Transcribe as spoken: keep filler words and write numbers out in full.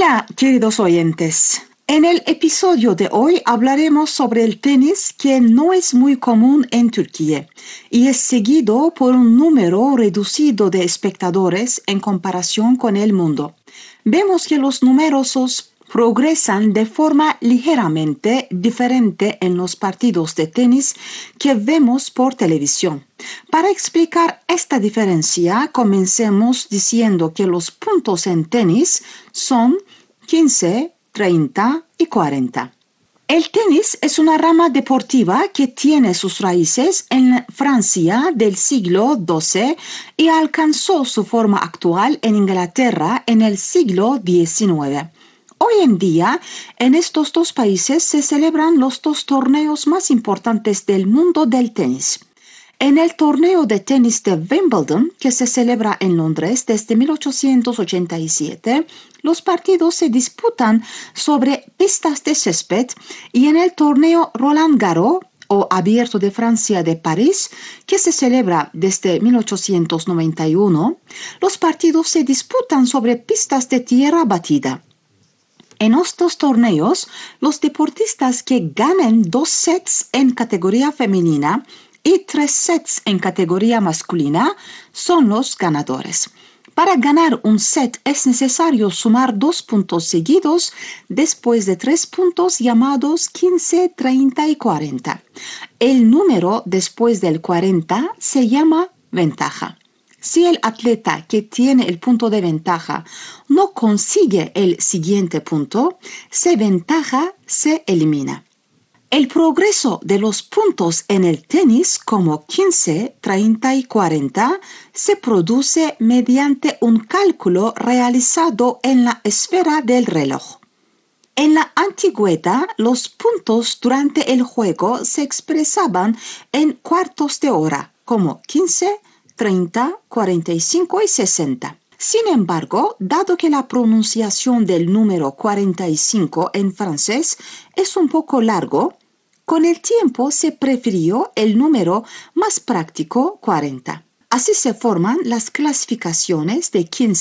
Hola, queridos oyentes. En el episodio de hoy hablaremos sobre el tenis, que no es muy común en Turquía y es seguido por un número reducido de espectadores en comparación con el mundo. Vemos que los numerosos progresan de forma ligeramente diferente en los partidos de tenis que vemos por televisión. Para explicar esta diferencia, comencemos diciendo que los puntos en tenis son quince, treinta y cuarenta. El tenis es una rama deportiva que tiene sus raíces en Francia del siglo doce y alcanzó su forma actual en Inglaterra en el siglo diecinueve. Hoy en día, en estos dos países se celebran los dos torneos más importantes del mundo del tenis. En el torneo de tenis de Wimbledon, que se celebra en Londres desde mil ochocientos ochenta y siete, los partidos se disputan sobre pistas de césped, y en el torneo Roland Garros, o Abierto de Francia de París, que se celebra desde mil ochocientos noventa y uno, los partidos se disputan sobre pistas de tierra batida. En estos torneos, los deportistas que ganen dos sets en categoría femenina y tres sets en categoría masculina son los ganadores. Para ganar un set es necesario sumar dos puntos seguidos después de tres puntos llamados quince, treinta y cuarenta. El número después del cuarenta se llama ventaja. Si el atleta que tiene el punto de ventaja no consigue el siguiente punto, esa ventaja se elimina. El progreso de los puntos en el tenis, como quince, treinta y cuarenta, se produce mediante un cálculo realizado en la esfera del reloj. En la antigüedad, los puntos durante el juego se expresaban en cuartos de hora, como quince, treinta, cuarenta y cinco y sesenta. Sin embargo, dado que la pronunciación del número cuarenta y cinco en francés es un poco largo, con el tiempo se prefirió el número más práctico, cuarenta. Así se forman las clasificaciones de quince,